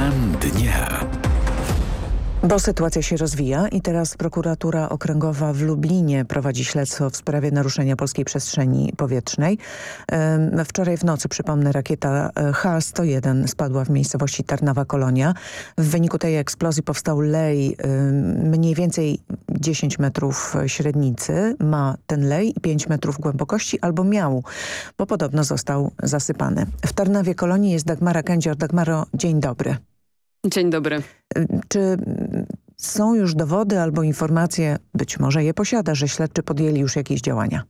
Stan dnia. Bo sytuacja się rozwija i teraz prokuratura okręgowa w Lublinie prowadzi śledztwo w sprawie naruszenia polskiej przestrzeni powietrznej. Wczoraj w nocy, przypomnę, rakieta H-101 spadła w miejscowości Tarnawa Kolonia. W wyniku tej eksplozji powstał lej mniej więcej 10 metrów średnicy. Ma ten lej 5 metrów głębokości, albo miał, bo podobno został zasypany. W Tarnawie Kolonii jest Dagmara Kędzior. Dagmaro, dzień dobry. Dzień dobry. Czy są już dowody albo informacje, być może je posiada, że śledczy podjęli już jakieś działania?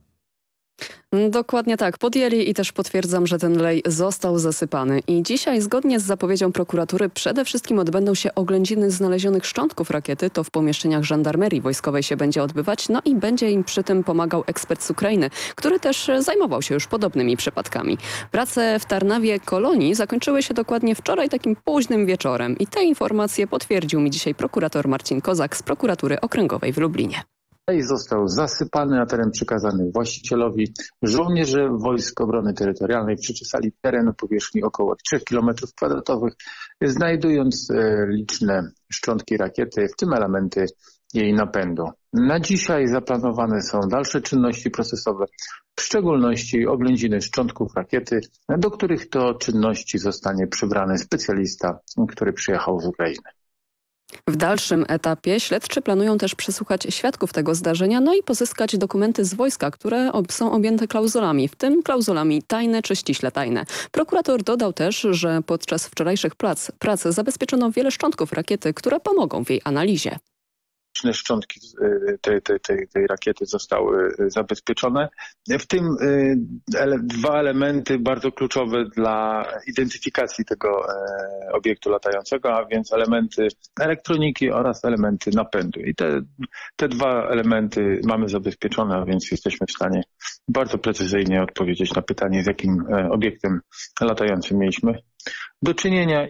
Dokładnie tak. Podjęli i też potwierdzam, że ten lej został zasypany. I dzisiaj zgodnie z zapowiedzią prokuratury przede wszystkim odbędą się oględziny znalezionych szczątków rakiety. To w pomieszczeniach żandarmerii wojskowej się będzie odbywać. No i będzie im przy tym pomagał ekspert z Ukrainy, który też zajmował się już podobnymi przypadkami. Prace w Tarnawie Kolonii zakończyły się dokładnie wczoraj takim późnym wieczorem. I te informacje potwierdził mi dzisiaj prokurator Marcin Kozak z prokuratury okręgowej w Lublinie. Lej został zasypany, a teren przekazany właścicielowi. Żołnierze Wojsk Obrony Terytorialnej przeczesali teren o powierzchni około 3 km², znajdując liczne szczątki rakiety, w tym elementy jej napędu. Na dzisiaj zaplanowane są dalsze czynności procesowe, w szczególności oględziny szczątków rakiety, do których to czynności zostanie przybrany specjalista, który przyjechał z Ukrainy. W dalszym etapie śledczy planują też przesłuchać świadków tego zdarzenia, no i pozyskać dokumenty z wojska, które są objęte klauzulami, w tym klauzulami tajne czy ściśle tajne. Prokurator dodał też, że podczas wczorajszych prac zabezpieczono wiele szczątków rakiety, które pomogą w jej analizie. Liczne szczątki tej rakiety zostały zabezpieczone, w tym dwa elementy bardzo kluczowe dla identyfikacji tego obiektu latającego, a więc elementy elektroniki oraz elementy napędu. I te dwa elementy mamy zabezpieczone, a więc jesteśmy w stanie bardzo precyzyjnie odpowiedzieć na pytanie, z jakim obiektem latającym mieliśmy do czynienia.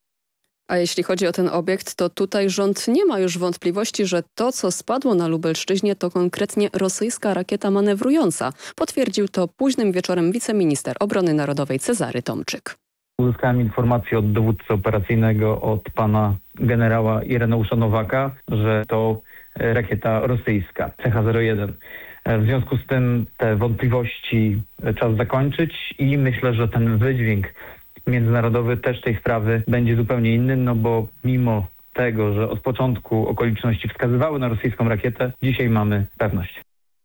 A jeśli chodzi o ten obiekt, to tutaj rząd nie ma już wątpliwości, że to, co spadło na Lubelszczyźnie, to konkretnie rosyjska rakieta manewrująca. Potwierdził to późnym wieczorem wiceminister obrony narodowej Cezary Tomczyk. Uzyskałem informację od dowódcy operacyjnego, od pana generała Ireneusza Nowaka, że to rakieta rosyjska, CH-01. W związku z tym te wątpliwości czas zakończyć i myślę, że ten wydźwięk międzynarodowy też tej sprawy będzie zupełnie inny, no bo mimo tego, że od początku okoliczności wskazywały na rosyjską rakietę, dzisiaj mamy pewność.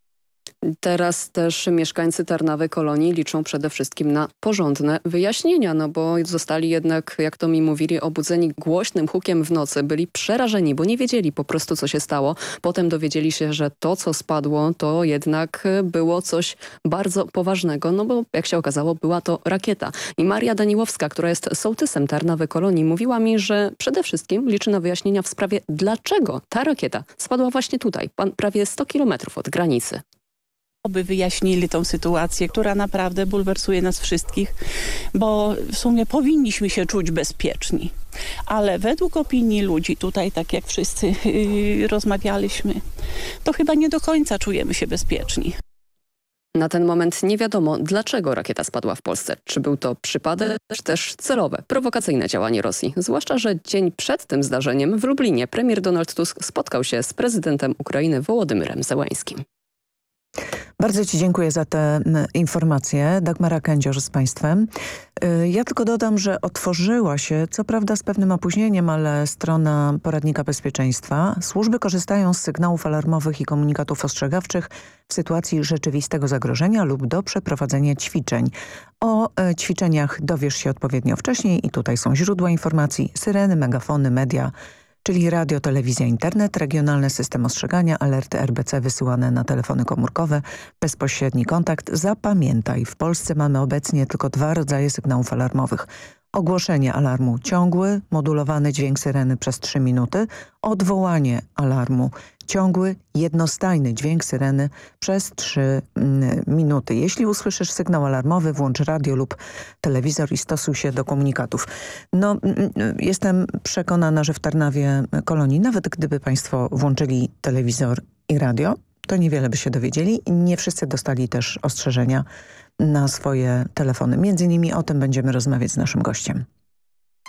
Teraz też mieszkańcy Tarnawy Kolonii liczą przede wszystkim na porządne wyjaśnienia, no bo zostali jednak, jak to mi mówili, obudzeni głośnym hukiem w nocy. Byli przerażeni, bo nie wiedzieli po prostu, co się stało. Potem dowiedzieli się, że to, co spadło, to jednak było coś bardzo poważnego, no bo jak się okazało, była to rakieta. I Maria Daniłowska, która jest sołtysem Tarnawy Kolonii, mówiła mi, że przede wszystkim liczy na wyjaśnienia w sprawie, dlaczego ta rakieta spadła właśnie tutaj, prawie 100 kilometrów od granicy. By wyjaśnili tą sytuację, która naprawdę bulwersuje nas wszystkich, bo w sumie powinniśmy się czuć bezpieczni. Ale według opinii ludzi tutaj, tak jak wszyscy rozmawialiśmy, to chyba nie do końca czujemy się bezpieczni. Na ten moment nie wiadomo, dlaczego rakieta spadła w Polsce. Czy był to przypadek, czy też celowe, prowokacyjne działanie Rosji. Zwłaszcza, że dzień przed tym zdarzeniem w Lublinie premier Donald Tusk spotkał się z prezydentem Ukrainy Wołodymyrem Zełańskim. Bardzo Ci dziękuję za te informacje. Dagmara Kędzior z Państwem. Ja tylko dodam, że otworzyła się, co prawda z pewnym opóźnieniem, ale strona poradnika bezpieczeństwa. Służby korzystają z sygnałów alarmowych i komunikatów ostrzegawczych w sytuacji rzeczywistego zagrożenia lub do przeprowadzenia ćwiczeń. O ćwiczeniach dowiesz się odpowiednio wcześniej i tutaj są źródła informacji, syreny, megafony, media, czyli radio, telewizja, internet, regionalny system ostrzegania, alerty RBC wysyłane na telefony komórkowe, bezpośredni kontakt. Zapamiętaj, w Polsce mamy obecnie tylko 2 rodzaje sygnałów alarmowych. Ogłoszenie alarmu ciągły, modulowany dźwięk syreny przez 3 minuty, odwołanie alarmu ciągły, jednostajny dźwięk syreny przez 3 minuty. Jeśli usłyszysz sygnał alarmowy, włącz radio lub telewizor i stosuj się do komunikatów. No, jestem przekonana, że w Tarnawie Kolonii, nawet gdyby Państwo włączyli telewizor i radio, to niewiele by się dowiedzieli. Nie wszyscy dostali też ostrzeżenia na swoje telefony. Między innymi o tym będziemy rozmawiać z naszym gościem.